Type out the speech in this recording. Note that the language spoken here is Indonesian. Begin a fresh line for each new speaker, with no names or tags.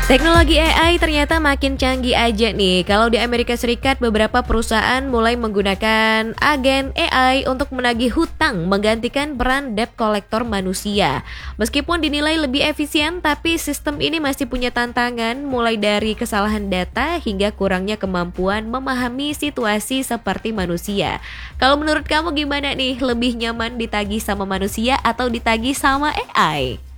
Teknologi AI ternyata makin canggih aja nih. Kalau di Amerika Serikat, beberapa perusahaan mulai menggunakan agen AI untuk menagih hutang menggantikan peran debt collector manusia. Meskipun dinilai lebih efisien, tapi sistem ini masih punya tantangan mulai dari kesalahan data hingga kurangnya kemampuan memahami situasi seperti manusia. Kalau menurut kamu gimana nih? Lebih nyaman ditagih sama manusia atau ditagih sama AI?